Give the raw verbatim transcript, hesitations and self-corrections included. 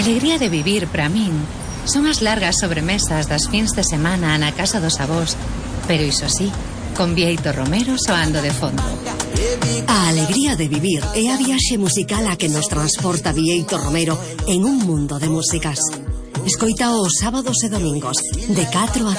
alegría de vivir para min son as largas sobremesas das fins de semana na casa dos avós, pero iso sí, con Bieito Romero soando de fondo. A alegría de vivir é a viaxe musical a que nos transporta Bieito Romero en un mundo de músicas. Escoita os sábados e domingos de catro a